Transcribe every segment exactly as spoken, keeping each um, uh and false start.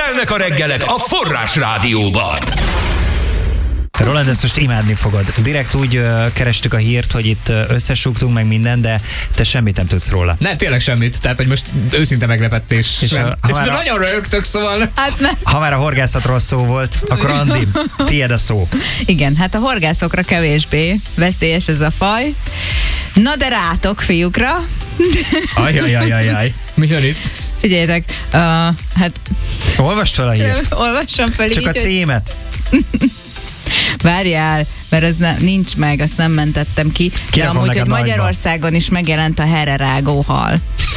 Telnek a reggelek a Forrás Rádióban. Roland, ezt most imádni fogod. Direkt úgy uh, kerestük a hírt, hogy itt uh, összesúgtunk meg minden, de te semmit nem tudsz róla. Nem, tényleg semmit. Tehát, hogy most őszinte meglepetés. És, és, a, és de a, nagyon rögtök, szóval... Hát ne. Ha már a horgászatról szó volt, akkor Andi, tiéd a szó. Igen, hát a horgászokra kevésbé veszélyes ez a faj. Na de rátok, fiúkra. Ajajajajaj. Mi jön itt? Figyeljetek, uh, hát... Olvasd fel a hírt. Olvassam fel Csak így, a címet. Várjál, mert ez ne, nincs meg, azt nem mentettem ki. De amúgy, hogy Magyarországon is megjelent a hererágó hal.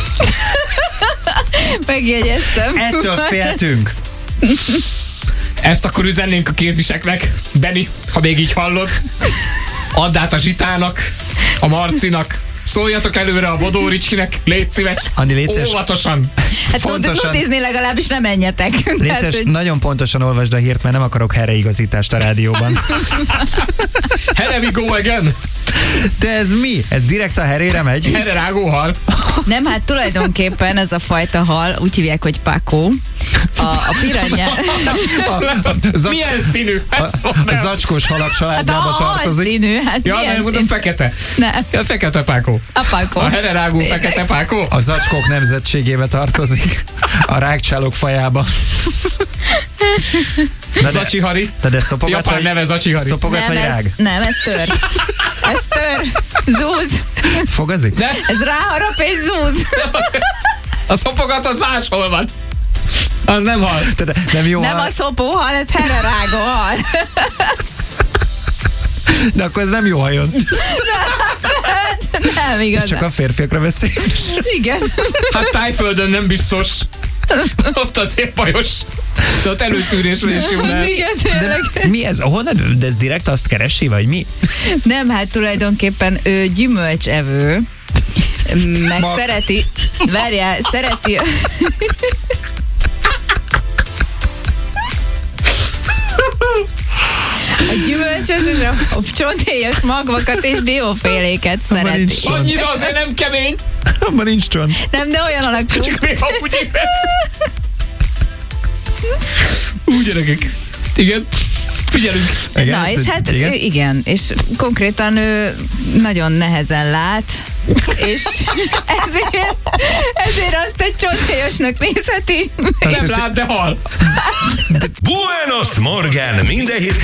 Megjegyeztem. Ettől féltünk. Ezt akkor üzennénk a kéziseknek, Benni, ha még így hallod. Add át a Zsitának, a Marcinak. Szóljatok előre a Bodóricskinek, légy szíves. Andi, légy szíves. Óvatosan. Hát pontosan. Nutizni legalábbis nem menjetek. Légy szíves, hogy... nagyon pontosan olvasd a hírt, mert nem akarok helyreigazítást a rádióban. Here we go again. De ez mi? Ez direkt a herére megy? Hererágó hal. Nem, hát tulajdonképpen ez a fajta hal, úgy hívják, hogy pakó. A, a piranya... Zacs... Milyen színű? A, a zacskós halak családjába hát tartozik. Színű, hát ja, nem mondom fekete. Ne. Ja, fekete pákó. A pakó. A hererágó fekete pákó. A zacskók nemzetségébe tartozik. A rágcsálók fajába. Zacsihari. Te de szopogat Japán vagy, neve Zacsihari. Szopogat nem, vagy ez, rág? Nem, ez tör. Ez tör. Zúz. Fogazik? De? Ez ráharap és zúz. A szopogat az máshol van. Az nem hal. De, nem jó Nem hal. a szopóhal, ez hererágó hal. De akkor ez nem jó hajön. Nem, nem igaz. Ez csak a férfiakra veszélyes. Igen. Hát Tájföldön nem biztos. Ott azért bajos. De ott előszűrésre is jó lehet. Igen, tényleg. De mi ez? Honnan? De ez direkt azt keresi, vagy mi? Nem, hát tulajdonképpen ő gyümölcsevő. Meg Ma... szereti... Várjál, szereti... A gyümölcsös és a csontélyos magvakat és dióféléket szereti. Annyira azért nem kemény. Abban nincs csont. Nem, de olyan alakú. Csak még amúgy épp ez. Úgy gyerekek. Igen. Figyelünk. Igen, Na, és hát igen. igen, és konkrétan ő nagyon nehezen lát, és ezért, ezért azt egy csontélyosnak nézheti. Nem lát, de hal. Buenos Morgen! Minden hét